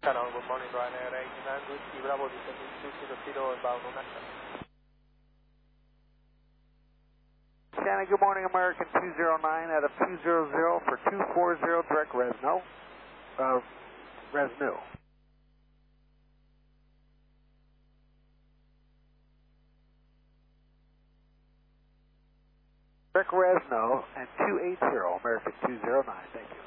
Hello, good morning, Ryanair 89, Whiskey Bravo, descending 200 inbound on access. Shannon, good morning, American 209 out of 200 for 240 direct Resno. Resno. Direct Resno and 280, American 209, thank you.